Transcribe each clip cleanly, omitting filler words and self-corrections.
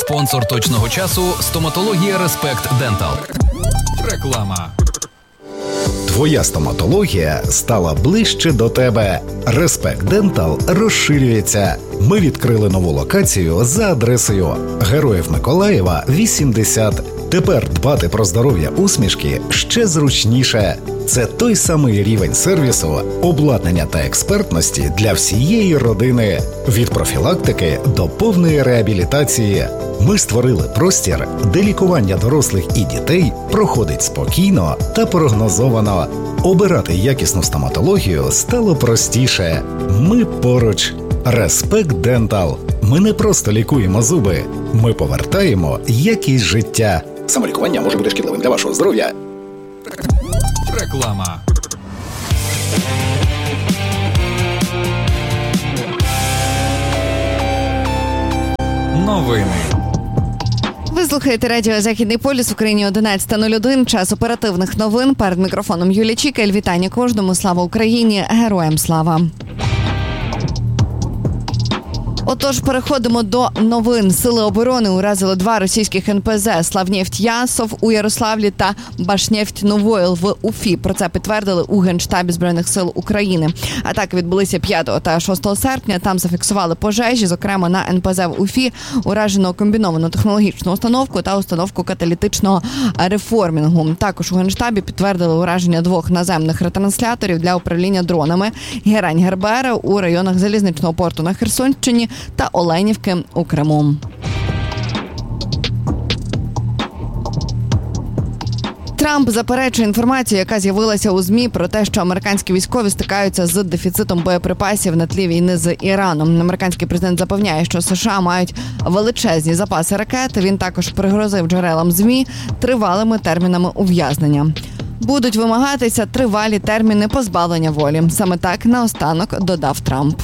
Спонсор точного часу – стоматологія Респект Дентал. Реклама. Твоя стоматологія стала ближче до тебе. Респект Дентал розширюється. Ми відкрили нову локацію за адресою Героїв Миколаєва, 80. Тепер дбати про здоров'я усмішки ще зручніше. Це той самий рівень сервісу, обладнання та експертності для всієї родини. Від профілактики до повної реабілітації. Ми створили простір, де лікування дорослих і дітей проходить спокійно та прогнозовано. Обирати якісну стоматологію стало простіше. Ми поруч. Респект Дентал. Ми не просто лікуємо зуби. Ми повертаємо якість життя. Самолікування може бути шкідливим для вашого здоров'я. Реклама. Новини. Ви слухаєте радіо «Західний полюс» в Україні 11:01. Час оперативних новин. Перед мікрофоном Юлія Чікель. Вітання кожному. Слава Україні! Героям слава! Отож, переходимо до новин. Сили оборони уразили 2 російських НПЗ – Славнефть-Ясов у Ярославлі та Башнефть-Новойл в Уфі. Про це підтвердили у Генштабі Збройних сил України. Атаки відбулися 5 та 6 серпня. Там зафіксували пожежі, зокрема на НПЗ в Уфі уражено комбіновану технологічну установку та установку каталітичного реформінгу. Також у Генштабі підтвердили ураження 2 наземних ретрансляторів для управління дронами Герань-Гербера у районах залізничного порту на Херсонщині та Оленівки у Криму. Трамп заперечує інформацію, яка з'явилася у ЗМІ про те, що американські військові стикаються з дефіцитом боєприпасів на тлі війни з Іраном. Американський президент запевняє, що США мають величезні запаси ракет. Він також пригрозив джерелам ЗМІ тривалими термінами ув'язнення. Будуть вимагатися тривалі терміни позбавлення волі. Саме так наостанок додав Трамп.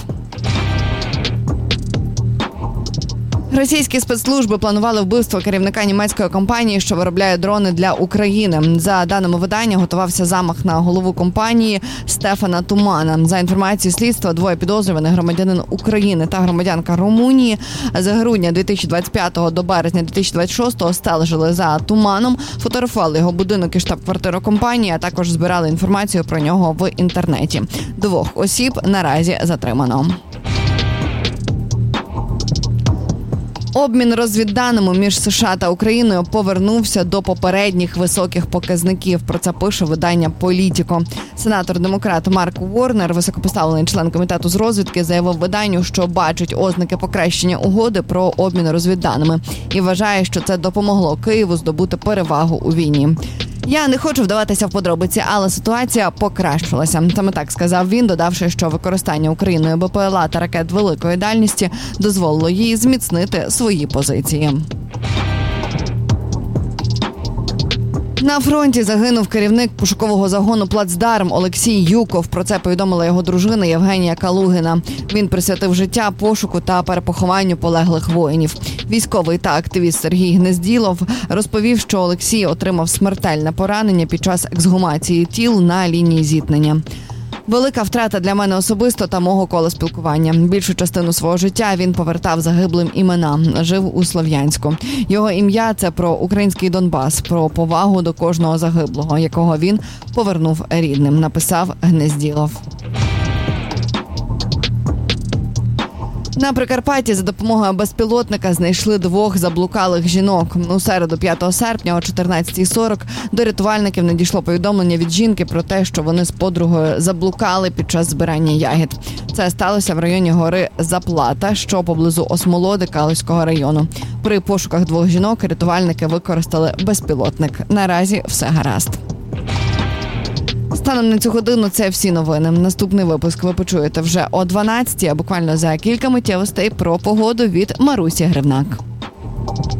Російські спецслужби планували вбивство керівника німецької компанії, що виробляє дрони для України. За даними видання, готувався замах на голову компанії Стефана Тумана. За інформацією слідства, 2 підозрюваних, громадянин України та громадянка Румунії, з грудня 2025 до березня 2026 стежили за Туманом, фотографували його будинок і штаб-квартиру компанії, а також збирали інформацію про нього в інтернеті. 2 осіб наразі затримано. Обмін розвідданими між США та Україною повернувся до попередніх високих показників. Про це пише видання «Політіко». Сенатор-демократ Марк Уорнер, високопоставлений член комітету з розвідки, заявив виданню, що бачить ознаки покращення угоди про обмін розвідданими і вважає, що це допомогло Києву здобути перевагу у війні. Я не хочу вдаватися в подробиці, але ситуація покращилася. Саме так сказав він, додавши, що використання Україною БПЛА та ракет великої дальності дозволило їй зміцнити свої позиції. На фронті загинув керівник пошукового загону «Плацдарм» Олексій Юков. Про це повідомила його дружина Євгенія Калугіна. Він присвятив життя пошуку та перепохованню полеглих воїнів. Військовий та активіст Сергій Гнезділов розповів, що Олексій отримав смертельне поранення під час ексгумації тіл на лінії зіткнення. Велика втрата для мене особисто та мого кола спілкування. Більшу частину свого життя він повертав загиблим імена. Жив у Слов'янську. Його ім'я – це про український Донбас, про повагу до кожного загиблого, якого він повернув рідним, написав Гнезділов. На Прикарпатті за допомогою безпілотника знайшли 2 заблукалих жінок. У середу 5 серпня о 14:40 до рятувальників надійшло повідомлення від жінки про те, що вони з подругою заблукали під час збирання ягід. Це сталося в районі гори Заплата, що поблизу Осмолоди Калузького району. При пошуках 2 жінок рятувальники використали безпілотник. Наразі все гаразд. Станом на цю годину це всі новини. Наступний випуск ви почуєте вже о 12:00, а буквально за кілька миттєвостей про погоду від Марусі Гривнак.